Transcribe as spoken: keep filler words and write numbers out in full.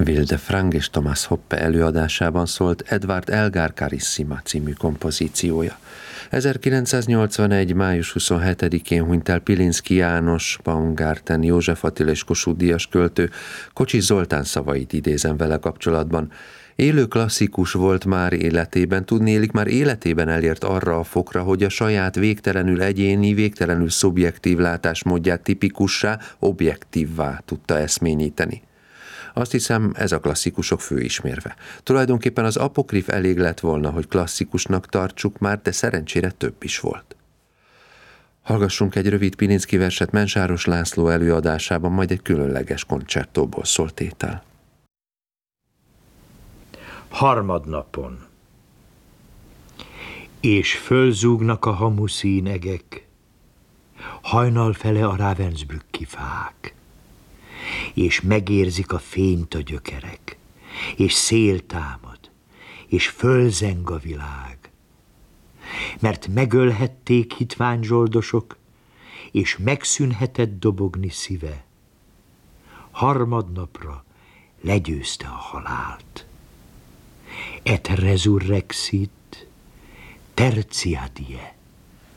Wilde-Frank és Thomas Hoppe előadásában szólt Edward Elgar Carissima című kompozíciója. ezerkilencszáznyolcvanegy. május huszonhetedikén hunyt el Pilinszky János, Baumgarten József Attila és Kossuth Díjas költő. Kocsis Zoltán szavait idézem vele kapcsolatban. Élő klasszikus volt már életében, tudnélik már életében elért arra a fokra, hogy a saját végtelenül egyéni, végtelenül szubjektív látásmódját tipikussá, objektívvá tudta eszményíteni. Azt hiszem, ez a klasszikusok főismérve. Tulajdonképpen az apokrif elég lett volna, hogy klasszikusnak tartsuk már, de szerencsére több is volt. Hallgassunk egy rövid Pilinszky verset Mensáros László előadásában, majd egy különleges koncertóból szól tétel. Harmadnapon. És fölzúgnak a hamuszínegek, hajnal fele a Ravensbrücki fák, és megérzik a fényt a gyökerek, és szél támad, és fölzeng a világ, mert megölhették hitványzsoldosok, és megszűnhetett dobogni szíve. Harmadnapra legyőzte a halált. Et resurrexit tertia die.